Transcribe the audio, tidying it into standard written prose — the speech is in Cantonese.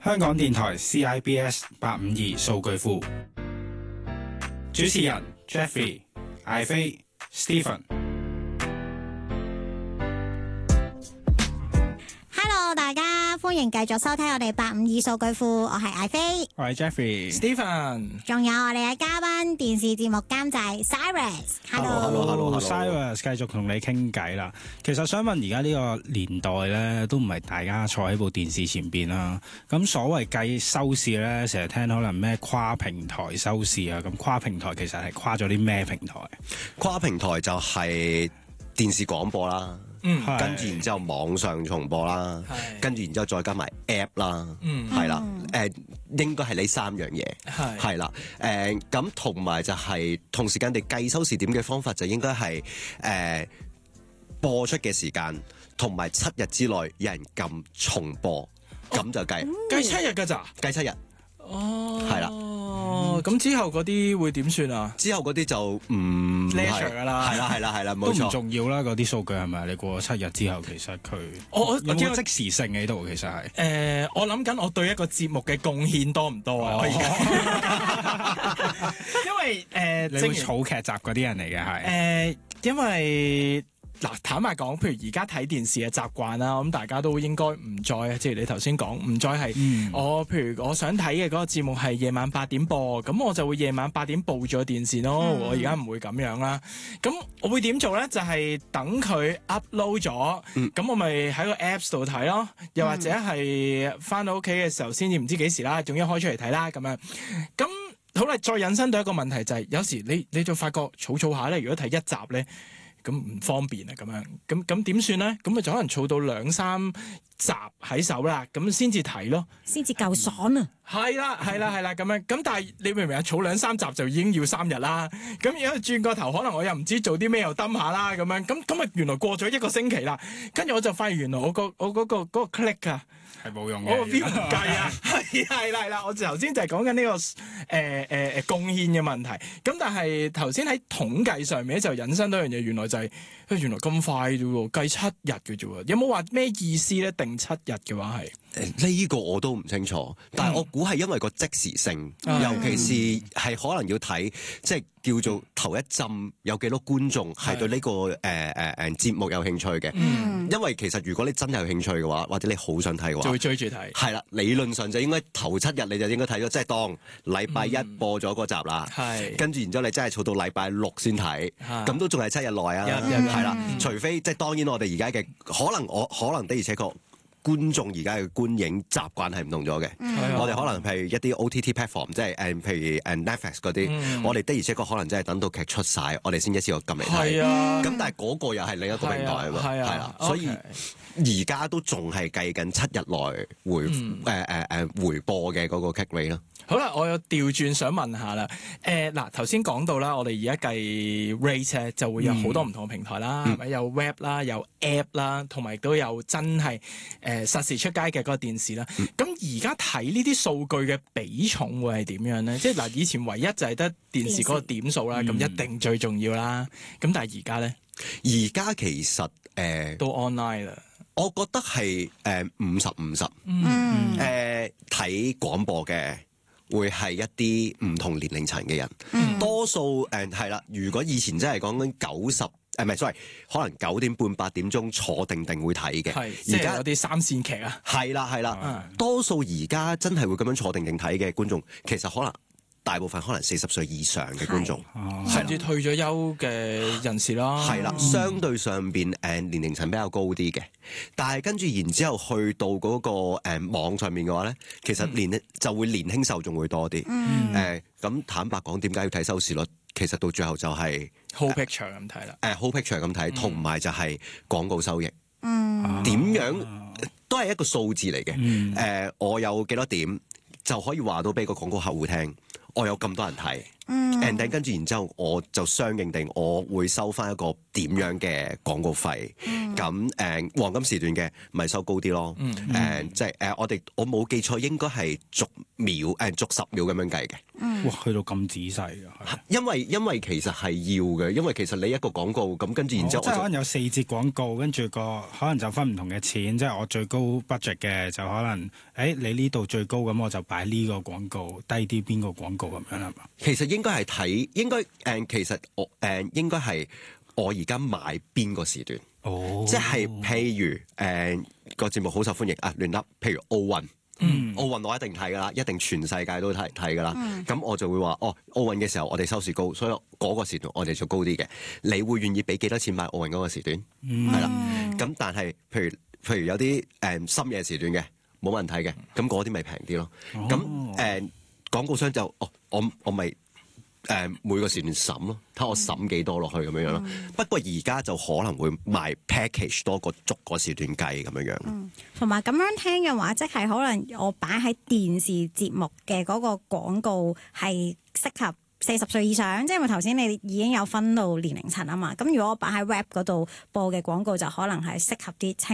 香港電台 CIBS 852數據庫，主持人 Jeffrey、艾飛、Stephen。 大家歡迎繼續收聽我哋852數據庫，我係艾飛， 我係 Jeffrey、Stephen， 仲有我哋嘅嘉賓電視節目監製 Cyrus。Hello， 繼續同你傾偈啦。其實想問而家呢個年代咧，都唔係大家坐喺部電視前邊啦。咁所謂計收視咧，成日聽可能咩跨平台收視啊。咁跨平台其實係跨咗啲咩平台？ 跨平台就係電視廣播啦。跟住然之後網上重播啦，跟住然之後再加埋 app 啦，係啦，應該係呢三樣嘢，係啦，咁同埋就係同時間地計收視點嘅方法就應該係播出嘅時間同埋7日之內有人撳重播，咁就計 7日㗎咋？ 計7日，係啦。 咁之後嗰啲會點算啊？ 之後嗰啲就唔係㗎啦， 係啦，冇錯。 都唔重要啦，嗰啲數據係咪？你過7日之後，其實佢我有冇即時性喺度？其實係我諗緊我對一個節目嘅貢獻多唔多啊？因為你會儲劇集嗰啲人嚟嘅係因為。嗱，坦白講，譬如而家睇電視嘅習慣啦，咁大家都應該唔再，即係你頭先講，唔再係譬如我想睇嘅嗰個節目係夜晚8點播，咁我就會夜晚8點報咗電視咯。我而家唔會咁樣啦。咁我會點做咧？就係等佢 upload 咗，咁我咪喺個 Apps 度睇咯。又或者係翻到屋企嘅時候，先至唔知幾時啦，總之開出嚟睇啦咁樣。咁好啦，再引申到一個問題就係，有時你就發覺儲下咧，如果睇一集咧。咁唔方便啊，咁點算咧？咁咪就可能儲到2-3集喺手啦，咁先至睇咯， 先至夠爽啊！ 係啦，咁樣。咁但係你明唔明啊？儲2-3集就已經要3日啦。咁而家轉個頭，可能我又唔知做啲咩又蹲下啦，咁樣。咁啊，原來過咗1個星期啦。跟住我就發現原來我嗰個 click 啊係冇用嘅。 我個 view 唔計啊。係啦。我頭先就係講緊呢個貢獻嘅問題。咁但係頭先喺統計上面就引申到一樣嘢，原來就係原來咁快啫喎，計7日嘅啫喎。有冇話咩意思咧？定7日嘅話係？ 呢個我都唔清楚，但係我估係因為個即時性，尤其是係可能要睇，即係叫做頭一陣有幾多觀眾係對呢個節目有興趣嘅。因為其實如果你真係有興趣嘅話，或者你好想睇嘅話， 就會追住睇。 係啦，理論上就應該頭7日你就應該睇咗，即係當禮拜1播咗嗰集啦。跟住然之後你真係儲到禮拜6先睇，咁都仲係7日內啊。係啦，除非即係當然我哋而家嘅可能的而且確。觀眾而家嘅觀影習慣係唔同咗嘅，我哋可能譬如一啲 OTT platform， 即係譬如 Netflix 嗰啲，我哋的而且確可能真係等到劇出晒，我哋先一次過撳嚟睇。咁但係嗰個又係另一個平台啊嘛，係啦，所以而家都仲係計緊7日內回播嘅嗰個 click rate 咯。 好啦，我有調轉想問下啦。嗱，頭先講到啦，我哋而家計 rate 咧就會有好多唔同嘅平台啦，係咪？有 web 啦，有 app 啦，同埋亦都有真係實時出街嘅嗰個電視啦。咁而家睇呢啲數據嘅比重會係點樣咧？即係嗱，以前唯一就係得電視嗰個點數啦，咁一定最重要啦。咁但係而家咧？ 而家其實都 online 啦。 我覺得係50-50。睇廣播嘅。會係一啲唔同年齡層嘅人，多數係啦。如果以前真係講緊90，唔係 sorry，可能9點半8點鐘坐定會睇嘅。 而家有啲3線劇啊， 係啦，多數而家真係會咁樣坐定睇嘅觀眾，其實可能大部分可能40歲以上嘅觀眾， 甚至退咗休嘅人士啦。 係啦，相對上邊年齡層比較高啲嘅，但係跟住然之後去到嗰個網上面嘅話咧，其實就會年輕受眾會多啲。咁坦白講，點解要睇收視率？其實到最後就係 whole picture 咁睇啦 ，whole picture 咁睇，同埋就係廣告收益。點樣都係一個數字嚟嘅。我有幾多點就可以話到俾個廣告客戶聽。我有咁多人睇，and then 跟住然之後，我就相應地，我會收翻一個點樣嘅廣告費。咁黃金時段嘅咪收高啲咯。即係我冇記錯應該係逐秒逐10秒咁樣計嘅。 哇，去到咁仔細㗎。 因為其實係要嘅，因為其實你一個廣告咁跟住然之後即係可能有4節廣告，跟住可能就分唔同嘅錢，即係我最高 budget 嘅就可能你呢度最高咁我就擺呢個廣告，低啲邊個廣告咁樣係嘛？ 其實應該係睇其實我應該係我而家買邊個時段。即係譬如個節目好受歡迎啊，亂噏，譬如奧運。奧運我一定睇㗎啦，一定全世界都睇㗎啦。咁我就會話奧運嘅時候我哋收視高，所以嗰個時段我哋就高啲嘅。你會願意俾幾多錢買奧運嗰個時段？係啦。咁但係譬如有啲深夜時段嘅冇問題嘅，咁嗰啲咪平啲咯。咁廣告商就我咪每個時段審咯，睇我審幾多落去咁樣咯。不過而家就可能會賣 package 多過逐個時段計咁樣。 同埋咁樣聽嘅話，即係可能我擺喺電視節目嘅嗰個廣告係適合40歲以上，即係因為頭先你已經有分到年齡層啊嘛。咁如果我擺喺 Web 嗰度播嘅廣告，就可能係適合啲青